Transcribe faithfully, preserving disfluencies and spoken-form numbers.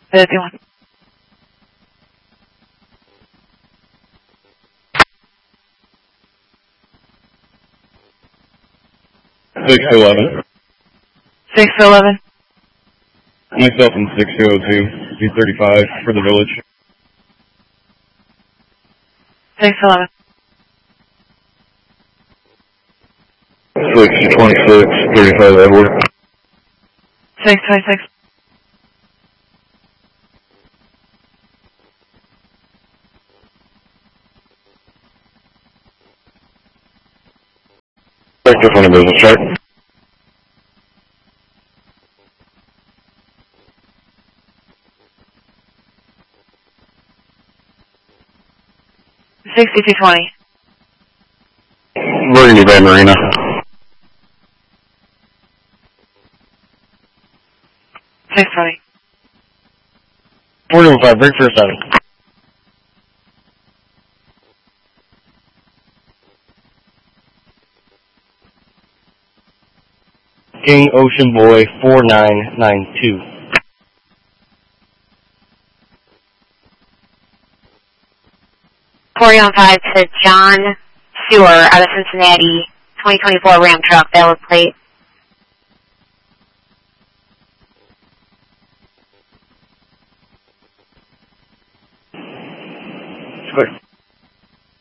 fifty-one. six eleven. six eleven. Myself in six two oh two, B thirty-five for the village. six eleven. six twenty-six, thirty-five Edward. six twenty-six. Sector front of business chart. sixty-two twenty. Burgundy Bay Marina. six twenty. four oh five, break for a seven. King Ocean Boy four nine nine two. four oh five to John Sewer out of Cincinnati, twenty twenty-four Ram truck, valid plate. Clear.